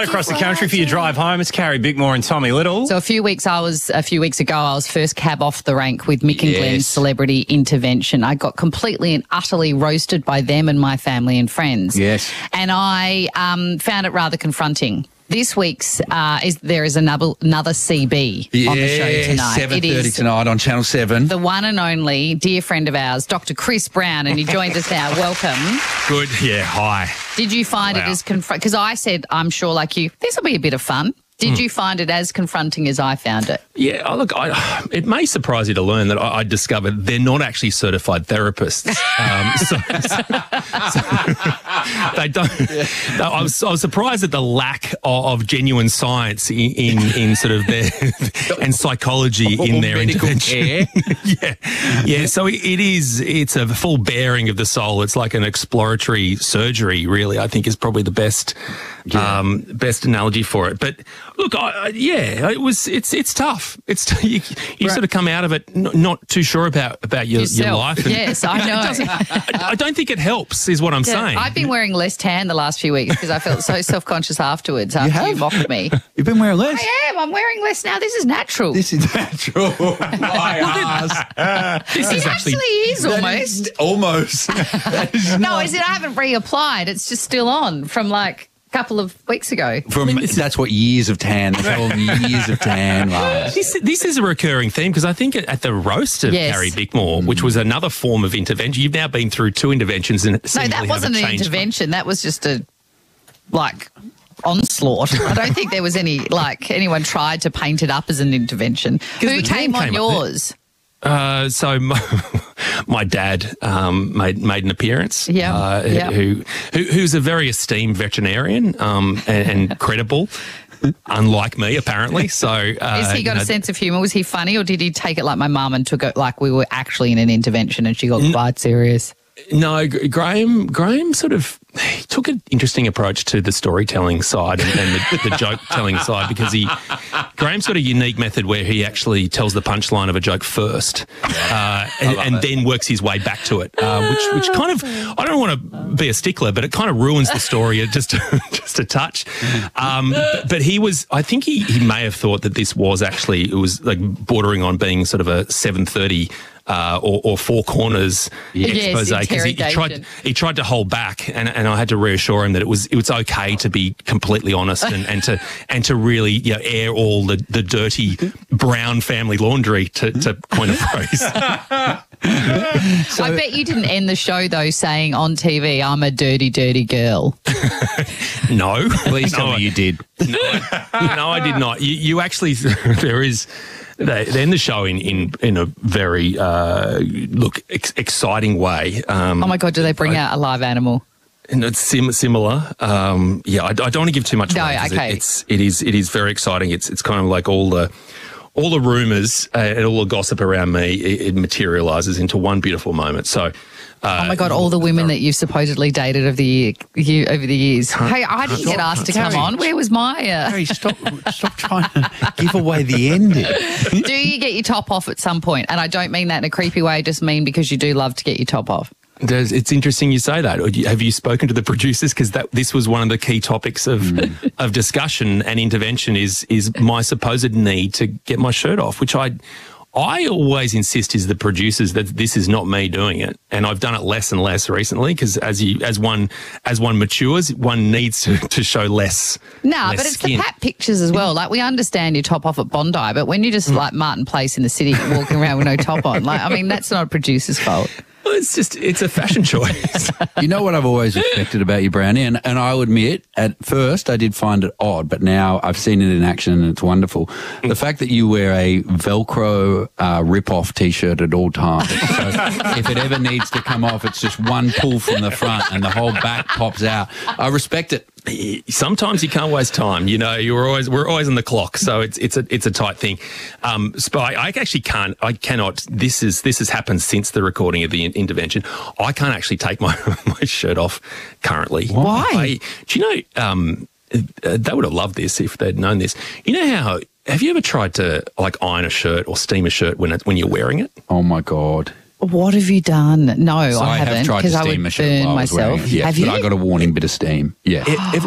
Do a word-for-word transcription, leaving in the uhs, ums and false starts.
Right across the country for your drive home. It's Carrie Bickmore and Tommy Little. So a few weeks I was a few weeks ago I was first cab off the rank with Mick and Yes. Glenn's Celebrity Intervention. I got completely and utterly roasted by them and my family and friends. Yes. And I um, found it rather confronting. This week's uh, is there is another another C B on the show tonight. seven thirty It is tonight on Channel seven. the one and only dear friend of ours, Doctor Chris Brown, and he joins us now. Welcome. Good. Yeah, hi. Did you find Wow. it as confront? Because I said, I'm sure, like you, this will be a bit of fun. Did you find it as confronting as I found it? Yeah, oh, look, I, it may surprise you to learn that I, I discovered they're not actually certified therapists. Um, so, so they don't. I was, I was surprised at the lack of, of genuine science in, in, in sort of their and psychology in their medical intervention. yeah, yeah. So it, it is. It's a full bearing of the soul. It's like an exploratory surgery. Really, I think is probably the best. Yeah. Um, best analogy for it. But look, I, I, yeah, it was. It's it's tough. It's t- you, you Right. sort of come out of it n- not too sure about about your, your Yourself. life. And Yes, I it know. doesn't- I, I don't think it helps. Is what I'm Yeah, saying. I've been wearing less tan the last few weeks because I felt so self-conscious afterwards after you, have? mocked me. You've been wearing less. I am. I'm wearing less now. This is natural. This is natural. My ass. this it is actually, actually. is That almost. is almost. That is No, not- is it? I haven't reapplied. It's just still on from like a couple of weeks ago. From, that's what years of tan. That's all years of tan. Right. This, this is a recurring theme because I think at, at the roast of Yes. Carrie Bickmore, which was another form of intervention, you've now been through two interventions and No, seemingly that wasn't haven't an changed intervention. That was just a like onslaught. I don't think there was any like anyone tried to paint it up as an intervention. Who the team came on came up- yours? Uh, so my, my dad um, made made an appearance. Yeah, uh, yeah. Who, who who's a very esteemed veterinarian um, and, and credible, unlike me apparently. So uh, Has he got you know, a sense of humour? Was he funny, or did he take it like my mum and took it like we were actually in an intervention and she got quite serious? No, G- Graham. Graham sort of he took an interesting approach to the storytelling side and, and the, the joke telling side because he Graham's got a unique method where he actually tells the punchline of a joke first, uh, and, and then works his way back to it, uh, which which kind of I don't want to be a stickler, but it kind of ruins the story just just a touch. Um, but, but he was, I think he he may have thought that this was actually it was like bordering on being sort of a seven thirty. Uh, or, or four corners Yes, expose because he, he tried interrogation. he tried to hold back, and, and I had to reassure him that it was it was okay to be completely honest and, and to and to really you know, air all the, the dirty brown family laundry to, to coin a phrase. I bet you didn't end the show though saying on T V, "I'm a dirty, dirty girl." No, Please tell no, me you did. No, no, I did not. You, you actually there is. They, they end the show in in, in a very uh, look ex- exciting way. Um, Oh my God, do they bring out a live animal? And it's sim- similar. Um, yeah, I, I don't want to give too much No, away 'cause okay. It, it's it is it is very exciting. It's it's kind of like all the all the rumours uh, and all the gossip around me. It, it materialises into one beautiful moment. So. Uh, Oh my God, all the women that you've supposedly dated over the year, you, over the years. Hey, I didn't get asked to come Carrie. on. Where was my? Uh, Harry, stop, stop trying to give away the ending. do you get your top off at some point? And I don't mean that in a creepy way. I just mean because you do love to get your top off. There's, it's interesting you say that. Or do you- Have you spoken to the producers? Because that this was one of the key topics of of discussion and intervention. Is is my supposed need to get my shirt off, which I. I always insist is the producers that this is not me doing it, and I've done it less and less recently because as you as one as one matures, one needs to, to show less. Nah, less but it's skin. the pat pictures as well. Like we understand you top off at Bondi, but when you're just like Martin Place in the city walking around with no top on, like I mean that's not a producer's fault. Well, it's just it's a fashion choice. You know what I've always respected about you, Brownie, and, and I'll admit, at first I did find it odd, but now I've seen it in action and it's wonderful. The fact that you wear a Velcro uh, rip-off T-shirt at all times. So if it ever needs to come off, it's just one pull from the front and the whole back pops out. I respect it. Sometimes you can't waste time. You know, you're always we're always on the clock, so it's it's a it's a tight thing. Um, so I, I actually can't. I cannot. This is this has happened since the recording of the in- intervention. I can't actually take my my shirt off currently. Why? I, do you know? Um, uh, they would have loved this if they'd known this. You know how? Have you ever tried to like iron a shirt or steam a shirt when it, when you're wearing it? Oh my God. What have you done? No, So I I haven't have tried to because I steam would a shirt burn while I was wearing myself. it. Yeah, have but you? I got a warning bit of steam. Yeah. E-